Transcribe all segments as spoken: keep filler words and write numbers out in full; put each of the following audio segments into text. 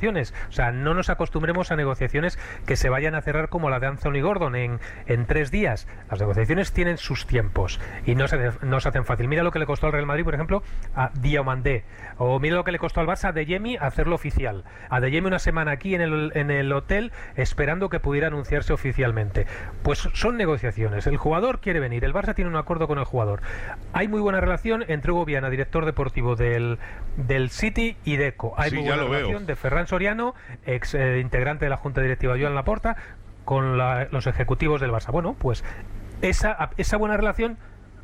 negociaciones. O sea, no nos acostumbremos a negociaciones que se vayan a cerrar como la de Anthony Gordon en, en tres días. Las negociaciones tienen sus tiempos y no se, no se hacen fácil. Mira lo que le costó al Real Madrid, por ejemplo, a Diomandé, o mira lo que le costó al Barça a Adeyemi hacerlo oficial. A Adeyemi una semana aquí en el, en el hotel esperando que pudiera anunciarse oficialmente. Pues son negociaciones. El jugador quiere venir, el Barça tiene un acuerdo con el jugador. Hay muy buena relación entre Hugo Viana, director deportivo del, del City, y Deco. Hay sí, muy ya buena lo relación veo. de Ferran Soriano, ex eh, integrante de la Junta Directiva Joan Laporta, con la, los ejecutivos del Barça. Bueno, pues esa, esa buena relación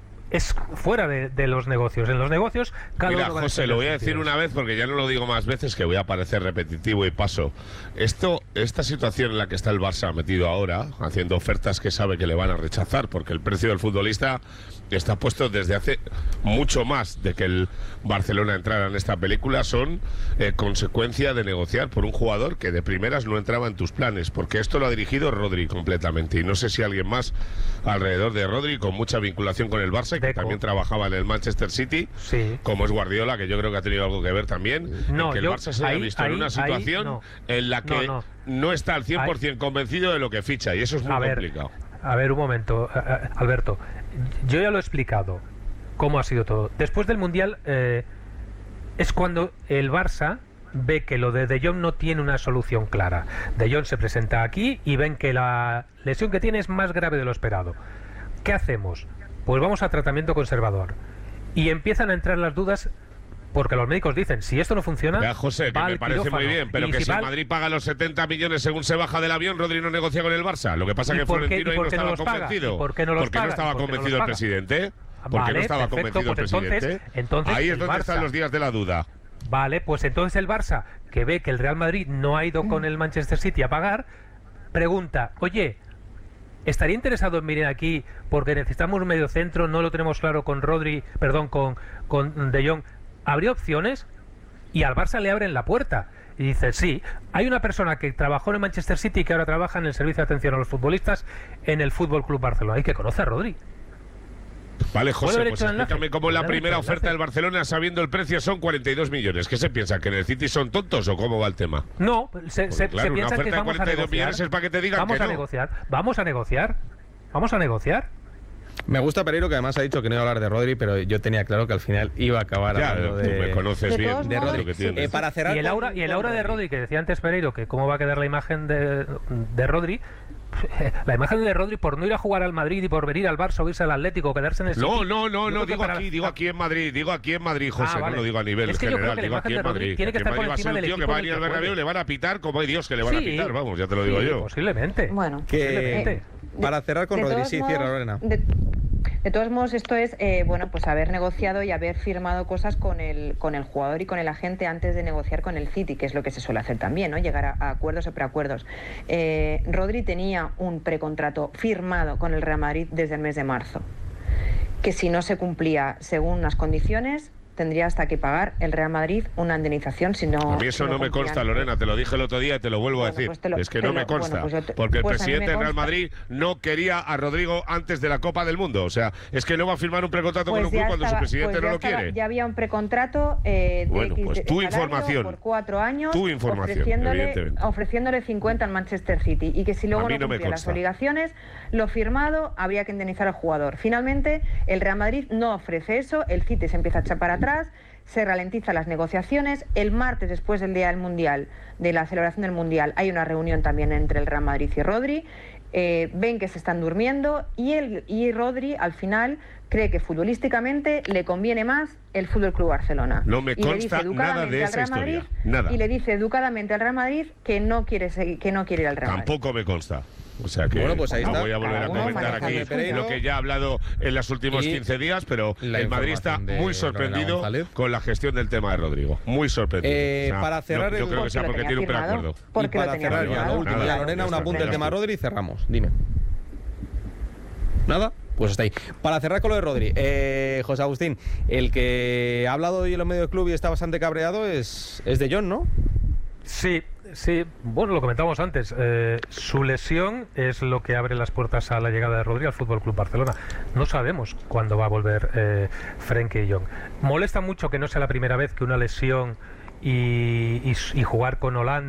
es fuera de, de los negocios. En los negocios, cada Mira, uno va José, a lo voy a sentidos. decir una vez porque ya no lo digo más veces, que voy a parecer repetitivo y paso. Esto, esta situación en la que está el Barça metido ahora, haciendo ofertas que sabe que le van a rechazar, porque el precio del futbolista está puesto desde hace mucho más de que el Barcelona entrara en esta película, son eh, consecuencia de negociar por un jugador que de primeras no entraba en tus planes, porque esto lo ha dirigido Rodri completamente, y no sé si alguien más alrededor de Rodri con mucha vinculación con el Barça, que Deco. también trabajaba en el Manchester City, Sí. como es Guardiola, que yo creo que ha tenido algo que ver también, No, en que el yo- Barça se haya ahí- visto en ahí- una ahí situación no. en la que No, no. no está al cien por ciento convencido de lo que ficha, y eso es muy A ver, complicado. A ver, un momento, a- a- Alberto. Yo ya lo he explicado cómo ha sido todo. Después del Mundial eh, es cuando el Barça ve que lo de De Jong no tiene una solución clara. De Jong se presenta aquí y ven que la lesión que tiene es más grave de lo esperado. ¿Qué hacemos? Pues vamos a tratamiento conservador. Y empiezan a entrar las dudas porque los médicos dicen, si esto no funciona... Ya, José, que va me al parece muy quirófano. bien, pero Y que si si va el al- Madrid paga los setenta millones según se baja del avión, Rodri no negocia con el Barça. Lo que pasa ¿Y es que por qué- Florentino y ahí por no qué no estaba los paga? convencido. ¿Y por qué no los Porque no paga? estaba ¿Y por qué no convencido los el paga? presidente. Porque Vale, no estaba perfecto, convencido pues el entonces- presidente. entonces Ahí es el donde Barça- están los días de la duda. Vale, pues entonces el Barça, que ve que el Real Madrid no ha ido con el Manchester City a pagar, pregunta, oye, ¿estaría interesado en venir aquí porque necesitamos un medio centro, no lo tenemos claro con Rodri, perdón, con, con De Jong? ¿Habría opciones? Y al Barça le abren la puerta. Y dice, sí, hay una persona que trabajó en el Manchester City y que ahora trabaja en el servicio de atención a los futbolistas en el Fútbol Club Barcelona. Hay que conocer a Rodri. Vale, José, haber pues hecho enlace. explícame cómo la Puede haber primera hecho oferta enlace. del Barcelona, sabiendo el precio, son cuarenta y dos millones. ¿Qué se piensa? ¿Que en el City son tontos o cómo va el tema? No, se, se, claro, se una piensan oferta que de vamos a cuarenta y dos negociar. millones es para que te digan vamos que a no. negociar, vamos a negociar, vamos a negociar. Me gusta Pereiro, que además ha dicho que no iba a hablar de Rodri, pero yo tenía claro que al final iba a acabar Ya, hablando tú de... me conoces De bien. todos de modos, lo que tienes. Eh, para cerrar Y el con- aura, y el con aura de Rodri, que decía antes Pereiro, que cómo va a quedar la imagen de, de Rodri. La imagen de Rodri por no ir a jugar al Madrid y por venir al Barça o irse al Atlético o quedarse en el No, City. no, no, Yo no, creo que digo para- aquí, digo aquí en Madrid, digo aquí en Madrid, José, Ah, vale. no lo digo a nivel Es que yo creo general, que la digo imagen aquí de en Rodri Madrid. tiene que Aquí en estar por Madrid va a ser encima un del tío que equipo va a en venir el al que Bernabéu, juegue. le van a pitar como hay Dios que le van a Sí, pitar, vamos, ya te lo digo sí, yo. Posiblemente. Bueno, Que, Posiblemente. para cerrar con de Rodri, todos sí, modos, cierra Lorena. De, de todos modos, esto es eh, bueno, pues haber negociado y haber firmado cosas con el, con el jugador y con el agente antes de negociar con el City, que es lo que se suele hacer también, ¿no? Llegar a, a acuerdos o preacuerdos. Eh, Rodri tenía un precontrato firmado con el Real Madrid desde el mes de marzo, que si no se cumplía según las condiciones, tendría hasta que pagar el Real Madrid una indemnización si no... A mí eso si no me cumplían. consta, Lorena, te lo dije el otro día y te lo vuelvo a Bueno, decir. pues te lo- es que te no lo- me consta, bueno, pues yo te- porque el pues a mí me presidente del Real consta. Madrid no quería a Rodrigo antes de la Copa del Mundo. O sea, es que no va a firmar un precontrato con Pues un club ya cuando su estaba- presidente pues no ya lo estaba- quiere. Ya había un precontrato eh, de Bueno, X pues de tu salario información. por cuatro años, Tu información, ofreciéndole, evidentemente. ofreciéndole cincuenta al Manchester City, y que si luego A mí no no me cumplía las consta. obligaciones, lo firmado habría que indemnizar al jugador. Finalmente, el Real Madrid no ofrece eso, el City se empieza a echar para atrás, se ralentizan las negociaciones. El martes, después del día del Mundial, de la celebración del Mundial, hay una reunión también entre el Real Madrid y Rodri. Eh, ven que se están durmiendo y, el, y Rodri al final cree que futbolísticamente le conviene más el Fútbol Club Barcelona. No me Y le dice consta educadamente nada de al esa Real historia, Madrid- nada. Y le dice educadamente al Real Madrid que no quiere seguir, que no quiere ir al Real Madrid. Tampoco me consta. O sea que Bueno, pues ahí no está. voy a volver a Cada uno comentar maneja aquí lo suyo. lo que ya ha hablado en los últimos Y quince días, pero la el Madrid está información de muy Lorena sorprendido González. con la gestión del tema de Rodrigo. Muy sorprendido. Eh, para cerrar no, yo el- creo que sea Porque lo porque tenía tiene un firmado. preacuerdo. Y Porque lo para tenía cerrar ya, firmado. lo último, Nada, ya, ya Lorena, un está, apunte ya del tema está. Rodri y cerramos. Dime. ¿Nada? Pues está ahí. Para cerrar con lo de Rodri, eh, José Agustín, el que ha hablado hoy en los medios del club y está bastante cabreado es, es De Jong, ¿no? Sí, sí, bueno, lo comentábamos antes. Eh, su lesión es lo que abre las puertas a la llegada de Rodri al Fútbol Club Barcelona. No sabemos cuándo va a volver eh, Frenkie de Jong. Molesta mucho que no sea la primera vez que una lesión y, y, y jugar con Holanda